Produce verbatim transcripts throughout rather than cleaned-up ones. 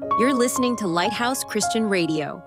You're listening to Lighthouse Christian Radio.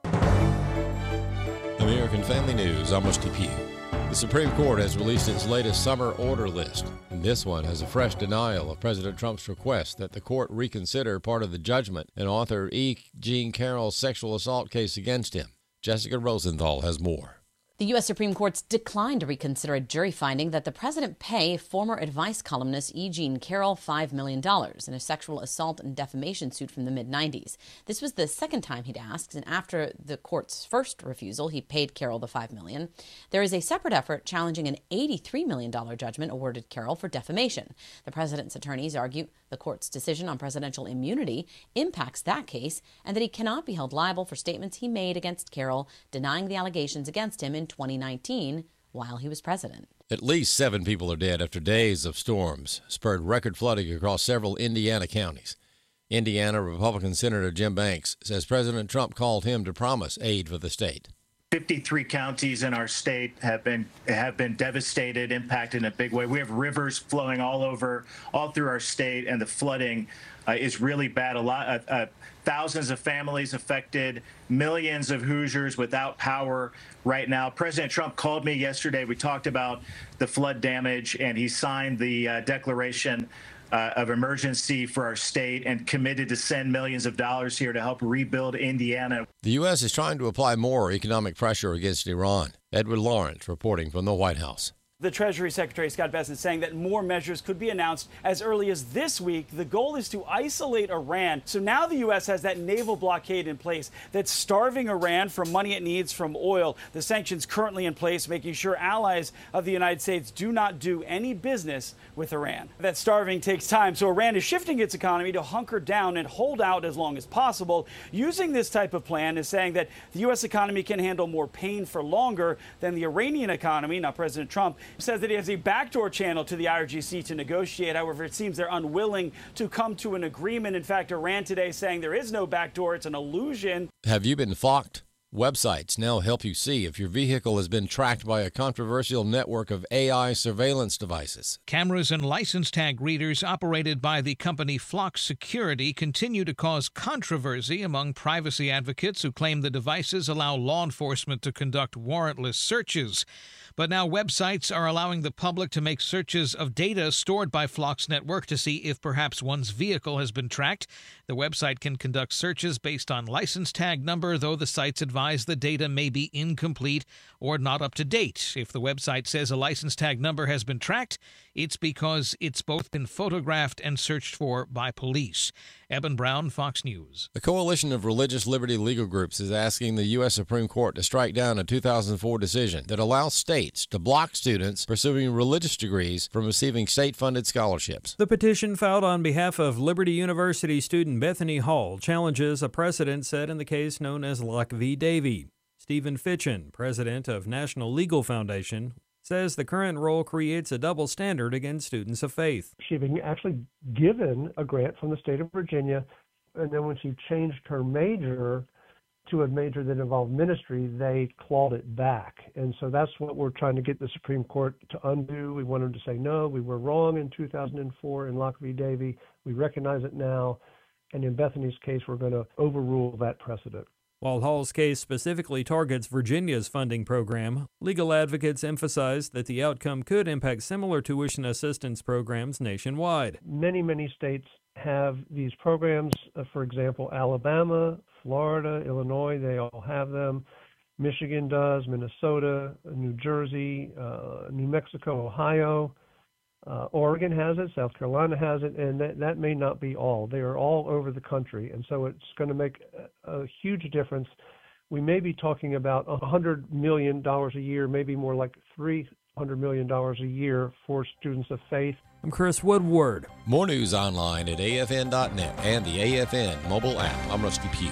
American Family News, I'm Rusty Pugh. The Supreme Court has released its latest summer order list, and this one has a fresh denial of President Trump's request that the court reconsider part of the judgment in author E. Jean Carroll's sexual assault case against him. Jessica Rosenthal has more. The U S Supreme Court's declined to reconsider a jury finding that the president pay former advice columnist E. Jean Carroll five million dollars in a sexual assault and defamation suit from the mid nineties. This was the second time he'd asked, and after the court's first refusal, he paid Carroll the five million dollars. There is a separate effort challenging an eighty-three million dollars judgment awarded Carroll for defamation. The president's attorneys argue the court's decision on presidential immunity impacts that case and that he cannot be held liable for statements he made against Carroll, denying the allegations against him in twenty nineteen while he was president. At least seven people are dead after days of storms spurred record flooding across several Indiana counties. Indiana Republican Senator Jim Banks says President Trump called him to promise aid for the state. fifty-three counties in our state have been have been devastated, impacted in a big way. We have rivers flowing all over, all through our state, and the flooding uh, is really bad. A lot, uh, uh, thousands of families affected, millions of Hoosiers without power right now. President Trump called me yesterday. We talked about the flood damage, and he signed the uh, declaration Uh, of emergency for our state and committed to send millions of dollars here to help rebuild Indiana. The U S is trying to apply more economic pressure against Iran. Edward Lawrence reporting from the White House. The Treasury Secretary Scott Bessent saying that more measures could be announced as early as this week. The goal is to isolate Iran. So now the U S has that naval blockade in place that's starving Iran for money it needs from oil. The sanctions currently in place, making sure allies of the United States do not do any business with Iran. That starving takes time, so Iran is shifting its economy to hunker down and hold out as long as possible. Using this type of plan is saying that the U S economy can handle more pain for longer than the Iranian economy. Now, President Trump says that he has a backdoor channel to the I R G C to negotiate. However, it seems they're unwilling to come to an agreement. In fact, Iran today saying there is no backdoor. It's an illusion. Have you been flocked? Websites now help you see if your vehicle has been tracked by a controversial network of A I surveillance devices. Cameras and license tag readers operated by the company Flock Security continue to cause controversy among privacy advocates who claim the devices allow law enforcement to conduct warrantless searches. But now websites are allowing the public to make searches of data stored by Flock's network to see if perhaps one's vehicle has been tracked. The website can conduct searches based on license tag number, though the sites advise the data may be incomplete or not up to date. If the website says a license tag number has been tracked, it's because it's both been photographed and searched for by police. Eben Brown, Fox News. The Coalition of Religious Liberty Legal Groups is asking the U S Supreme Court to strike down a two thousand four decision that allows states to block students pursuing religious degrees from receiving state-funded scholarships. The petition filed on behalf of Liberty University student Bethany Hall challenges a precedent set in the case known as Locke v. Davey. Stephen Fitchen, president of National Legal Foundation, says the current rule creates a double standard against students of faith. She had been actually given a grant from the state of Virginia, and then when she changed her major to a major that involved ministry, they clawed it back. And so that's what we're trying to get the Supreme Court to undo. We want them to say, no, we were wrong in two thousand four in Locke v. Davey. We recognize it now. And in Bethany's case, we're going to overrule that precedent. While Hall's case specifically targets Virginia's funding program, legal advocates emphasize that the outcome could impact similar tuition assistance programs nationwide. Many, many states have these programs. Uh, for example, Alabama, Florida, Illinois, they all have them. Michigan does, Minnesota, New Jersey, uh, New Mexico, Ohio. Uh, Oregon has it, South Carolina has it, and that, that may not be all. They are all over the country, and so it's going to make a, a huge difference. We may be talking about one hundred million dollars a year, maybe more like three hundred million dollars a year for students of faith. I'm Chris Woodward. More news online at A F N dot net and the A F N mobile app. I'm Rusty Pugh.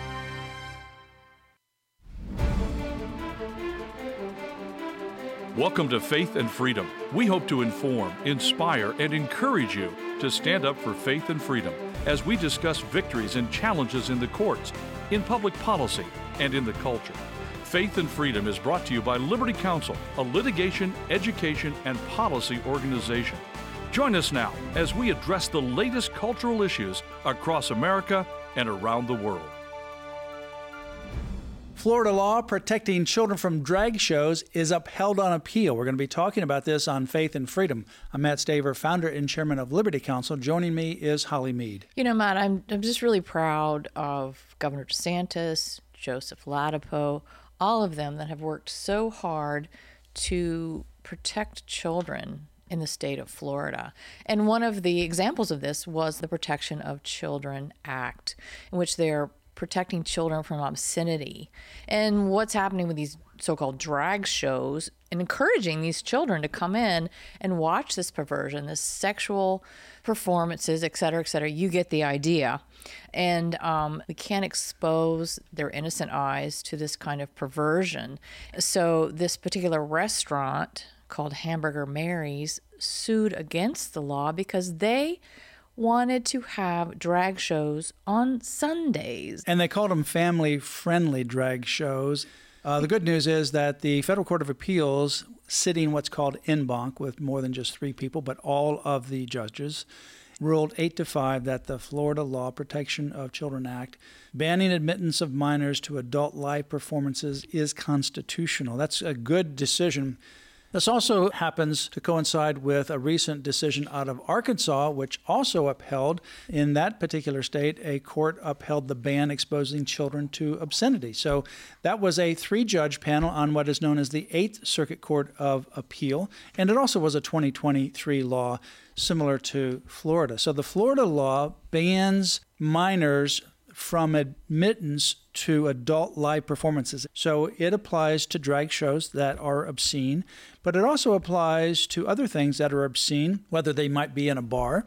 Welcome to Faith and Freedom. We hope to inform, inspire, and encourage you to stand up for faith and freedom as we discuss victories and challenges in the courts, in public policy, and in the culture. Faith and Freedom is brought to you by Liberty Counsel, a litigation, education, and policy organization. Join us now as we address the latest cultural issues across America and around the world. Florida law protecting children from drag shows is upheld on appeal. We're going to be talking about this on Faith and Freedom. I'm Matt Staver, founder and chairman of Liberty Counsel. Joining me is Holly Mead. You know, Matt, I'm, I'm just really proud of Governor DeSantis, Joseph Ladapo, all of them that have worked so hard to protect children in the state of Florida. And one of the examples of this was the Protection of Children Act, in which they're protecting children from obscenity. And what's happening with these so-called drag shows, and encouraging these children to come in and watch this perversion, this sexual performances, et cetera, et cetera. You get the idea. And um, we can't expose their innocent eyes to this kind of perversion. So this particular restaurant called Hamburger Mary's sued against the law because they wanted to have drag shows on Sundays. And they called them family-friendly drag shows. Uh, the good news is that the Federal Court of Appeals, sitting what's called en banc with more than just three people, but all of the judges, ruled eight to five that the Florida Law Protection of Children Act banning admittance of minors to adult live performances is constitutional. That's a good decision. This also happens to coincide with a recent decision out of Arkansas, which also upheld, in that particular state, a court upheld the ban exposing children to obscenity. So that was a three-judge panel on what is known as the Eighth Circuit Court of Appeal, and it also was a twenty twenty-three law similar to Florida. So the Florida law bans minors from admittance to adult live performances. So it applies to drag shows that are obscene, but it also applies to other things that are obscene, whether they might be in a bar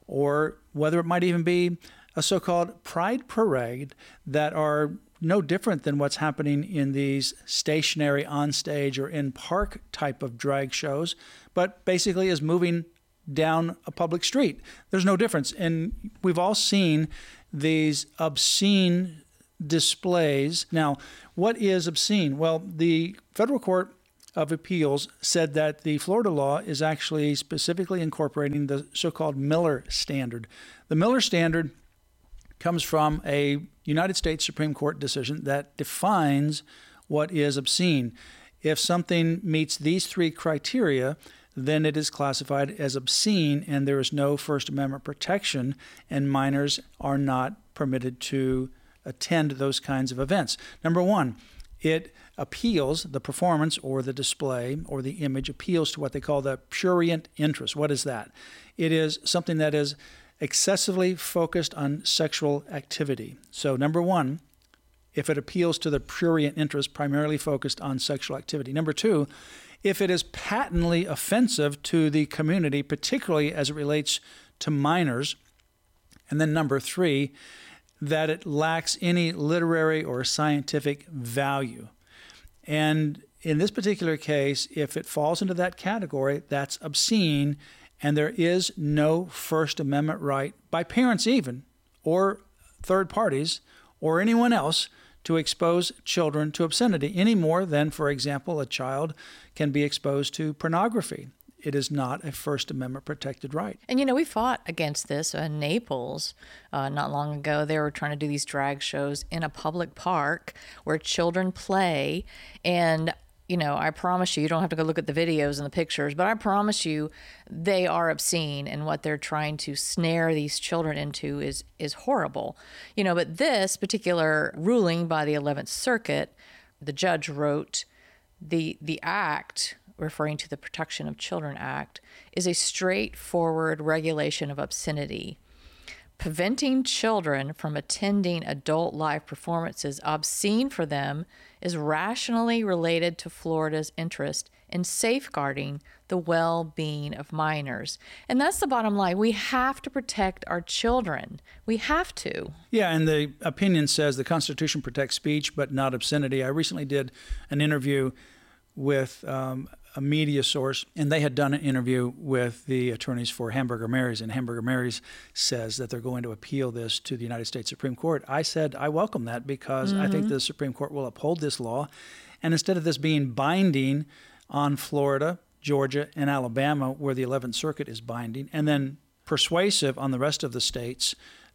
or whether it might even be a so-called pride parade that are no different than what's happening in these stationary on-stage or in-park type of drag shows, but basically is moving down a public street. There's no difference. And we've all seen these obscene displays. Now, what is obscene? Well, the Federal Court of Appeals said that the Florida law is actually specifically incorporating the so-called Miller Standard. The Miller Standard comes from a United States Supreme Court decision that defines what is obscene. If something meets these three criteria, then it is classified as obscene and there is no First Amendment protection, and minors are not permitted to attend those kinds of events. Number one, it appeals, the performance or the display or the image appeals to what they call the prurient interest. What is that? It is something that is excessively focused on sexual activity. So number one, if it appeals to the prurient interest primarily focused on sexual activity. Number two, if it is patently offensive to the community, particularly as it relates to minors. And then number three, that it lacks any literary or scientific value. And in this particular case, if it falls into that category, that's obscene, and there is no First Amendment right by parents even, or third parties, or anyone else to expose children to obscenity any more than, for example, a child can be exposed to pornography. It is not a First Amendment protected right. And, you know, we fought against this in Naples uh, not long ago. They were trying to do these drag shows in a public park where children play. And, you know, I promise you, you don't have to go look at the videos and the pictures, but I promise you they are obscene, and what they're trying to snare these children into is is horrible. You know, but this particular ruling by the eleventh Circuit, the judge wrote, the the act, referring to the Protection of Children Act, is a straightforward regulation of obscenity. Preventing children from attending adult live performances obscene for them is rationally related to Florida's interest in safeguarding the well-being of minors. And that's the bottom line. We have to protect our children. We have to. Yeah, and the opinion says the Constitution protects speech, but not obscenity. I recently did an interview with um, a media source, and they had done an interview with the attorneys for Hamburger Mary's, and Hamburger Mary's says that they're going to appeal this to the United States Supreme Court. I said I welcome that because mm-hmm. I think the Supreme Court will uphold this law, and instead of this being binding on Florida, Georgia, and Alabama, where the eleventh Circuit is binding, and then persuasive on the rest of the states,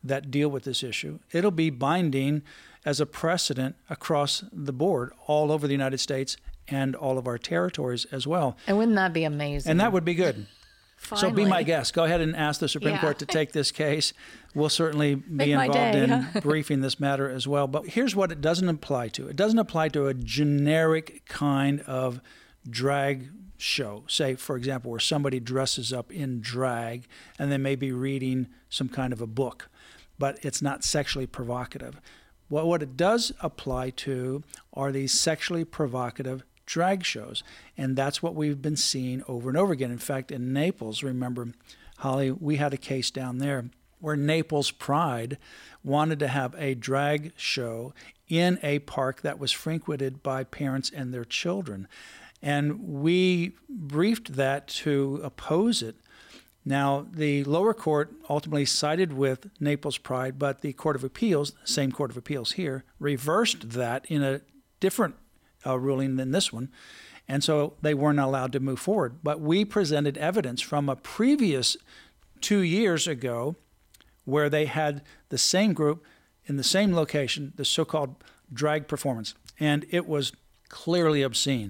that deal with this issue. It'll be binding as a precedent across the board all over the United States and all of our territories as well. And wouldn't that be amazing? And that would be good. Finally. So be my guest. Go ahead and ask the Supreme Yeah. Court to take this case. We'll certainly be Make my involved day. in briefing this matter as well. But here's what it doesn't apply to. It doesn't apply to a generic kind of drag show. Say, for example, where somebody dresses up in drag and they may be reading some kind of a book, but it's not sexually provocative. Well, what it does apply to are these sexually provocative drag shows, and that's what we've been seeing over and over again. In fact, in Naples, remember, Holly, we had a case down there where Naples Pride wanted to have a drag show in a park that was frequented by parents and their children. And we briefed that to oppose it. Now, the lower court ultimately sided with Naples Pride, but the Court of Appeals, same Court of Appeals here, reversed that in a different uh, ruling than this one. And so they weren't allowed to move forward. But we presented evidence from a previous two years ago where they had the same group in the same location, the so-called drag performance. And it was clearly obscene.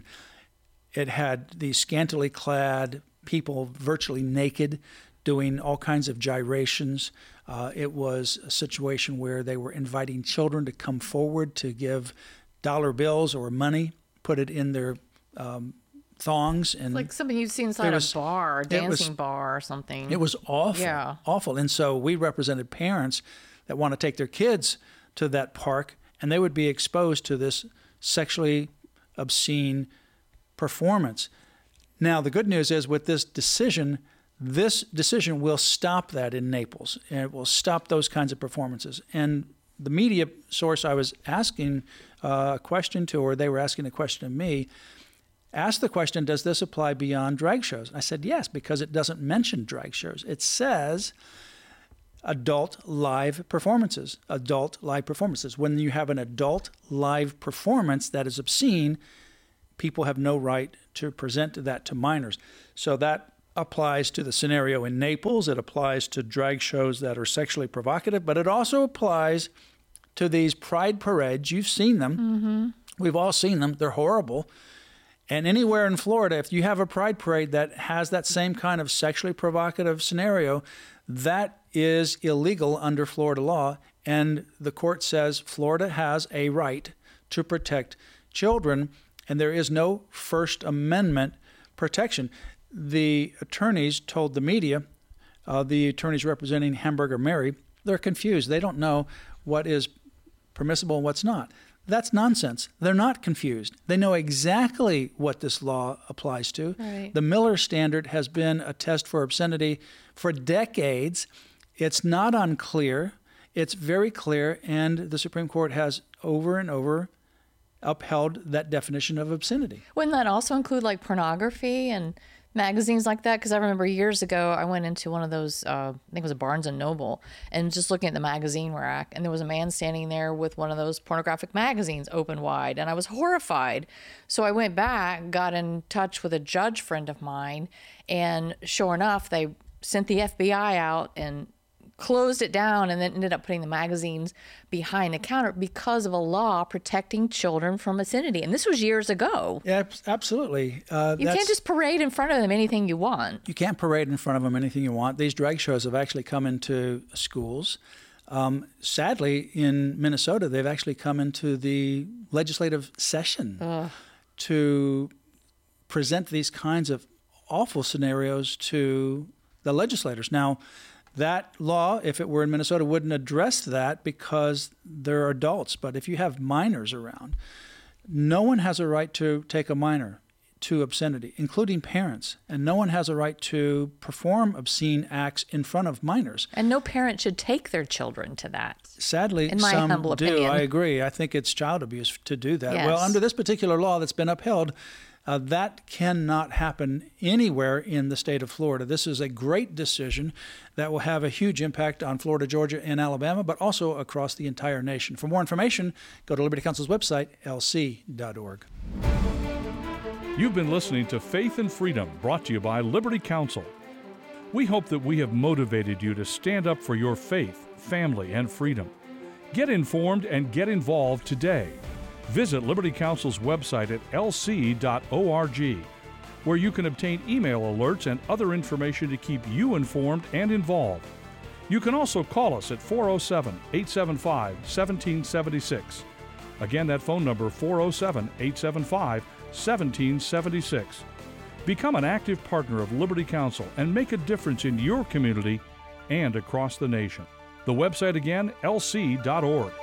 It had these scantily clad people virtually naked doing all kinds of gyrations. Uh, it was a situation where they were inviting children to come forward to give dollar bills or money, put it in their um, thongs. And It's like something you'd see inside was- a bar, a it dancing was- bar or something. It was awful, Yeah. awful. And so we represented parents that want to take their kids to that park, and they would be exposed to this sexually obscene performance. Now, the good news is with this decision, this decision will stop that in Naples, and it will stop those kinds of performances. And the media source I was asking uh, a question to, or they were asking a question of me, asked the question, does this apply beyond drag shows? I said, yes, because it doesn't mention drag shows. It says adult live performances, adult live performances. When you have an adult live performance that is obscene, people have no right to present that to minors. So that applies to the scenario in Naples. It applies to drag shows that are sexually provocative, but it also applies to these pride parades. You've seen them. Mm-hmm. We've all seen them. They're horrible. And anywhere in Florida, if you have a pride parade that has that same kind of sexually provocative scenario, that is illegal under Florida law. And the court says Florida has a right to protect children, and there is no First Amendment protection. The attorneys told the media, uh, the attorneys representing Hamburger Mary, they're confused. They don't know what is permissible and what's not. That's nonsense. They're not confused. They know exactly what this law applies to. Right. The Miller Standard has been a test for obscenity for decades. It's not unclear. It's very clear, and the Supreme Court has over and over upheld that definition of obscenity. Wouldn't that also include like pornography and magazines like that? Because I remember years ago I went into one of those, uh, I think it was a Barnes and Noble, and just looking at the magazine rack, and there was a man standing there with one of those pornographic magazines open wide, and I was horrified. So I went back, got in touch with a judge friend of mine, and sure enough, they sent the F B I out and closed it down, and then ended up putting the magazines behind the counter because of a law protecting children from obscenity. And this was years ago. Yeah, absolutely. Uh, You can't just parade in front of them anything you want. You can't parade in front of them anything you want. These drag shows have actually come into schools. Um, sadly, in Minnesota, they've actually come into the legislative session Ugh. to present these kinds of awful scenarios to the legislators. Now, that law, if it were in Minnesota, wouldn't address that because they're adults. But if you have minors around, no one has a right to take a minor to obscenity, including parents. And no one has a right to perform obscene acts in front of minors. And no parent should take their children to that. Sadly, in my some humble do. opinion. I agree. I think it's child abuse to do that. Yes. Well, under this particular law that's been upheld, Uh, that cannot happen anywhere in the state of Florida. This is a great decision that will have a huge impact on Florida, Georgia, and Alabama, but also across the entire nation. For more information, go to Liberty Counsel's website, L C dot org. You've been listening to Faith and Freedom, brought to you by Liberty Counsel. We hope that we have motivated you to stand up for your faith, family, and freedom. Get informed and get involved today. Visit Liberty Counsel's website at l c dot org, where you can obtain email alerts and other information to keep you informed and involved. You can also call us at four oh seven, eight seven five, one seven seven six. Again, that phone number, four oh seven, eight seven five, one seven seven six. Become an active partner of Liberty Counsel and make a difference in your community and across the nation. The website again, l c dot org.